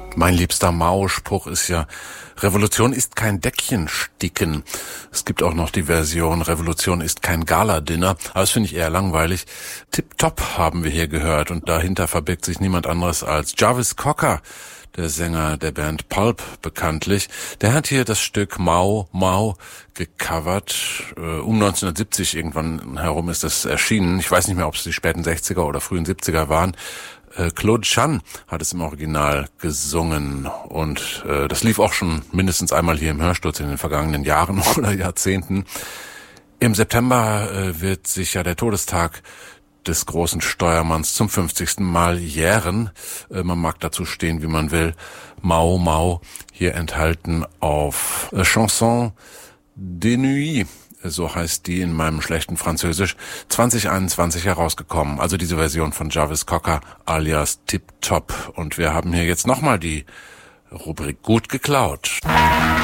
Mein liebster Mao-Spruch ist ja, Revolution ist kein Deckchensticken. Es gibt auch noch die Version, Revolution ist kein Gala-Dinner. Aber das finde ich eher langweilig. Tip-Top haben wir hier gehört und dahinter verbirgt sich niemand anderes als Jarvis Cocker, der Sänger der Band Pulp bekanntlich. Der hat hier das Stück Mao Mao gecovert. Um 1970 irgendwann herum ist das erschienen. Ich weiß nicht mehr, ob es die späten 60er oder frühen 70er waren. Claude Chan hat es im Original gesungen und das lief auch schon mindestens einmal hier im Hörsturz in den vergangenen Jahren oder Jahrzehnten. Im September wird sich ja der Todestag des großen Steuermanns zum 50. Mal jähren. Man mag dazu stehen, wie man will. Mao Mao, hier enthalten auf Chanson de Nuit. So heißt die in meinem schlechten Französisch, 2021 herausgekommen. Also diese Version von Jarvis Cocker alias Tip Top. Und wir haben hier jetzt nochmal die Rubrik Gut geklaut.